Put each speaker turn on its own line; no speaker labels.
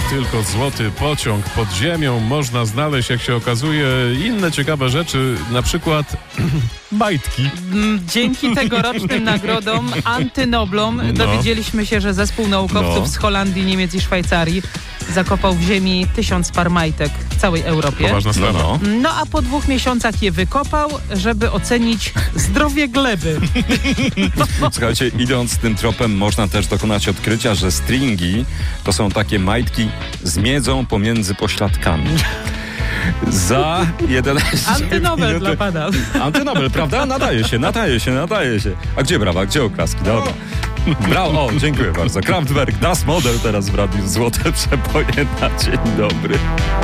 tylko złoty pociąg. Pod ziemią można znaleźć, jak się okazuje, inne ciekawe rzeczy, na przykład majtki.
Dzięki tegorocznym nagrodom Antynoblom dowiedzieliśmy się, że zespół naukowców z Holandii, Niemiec i Szwajcarii zakopał w ziemi 1000 par majtek w całej Europie.
Poważna sprawa.
No a po 2 miesiącach je wykopał, żeby ocenić zdrowie gleby.
Słuchajcie, idąc tym tropem można też dokonać odkrycia, że stringi to są takie majtki z miedzą pomiędzy pośladkami. Za 11
Antynobel
minut...
dla pana.
Antynobel, prawda? Nadaje się. A gdzie brawa? Gdzie oklaski? Dobra. Brawo, o, dziękuję bardzo. Kraftwerk, Das Model teraz w Radiu Złote Przeboje na dzień dobry.